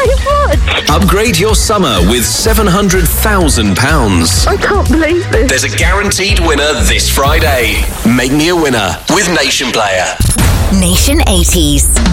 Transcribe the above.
so much. Upgrade your summer with £700,000. I can't believe this. There's a guaranteed winner this Friday. Make me a winner with Nation Player. Nation 80s.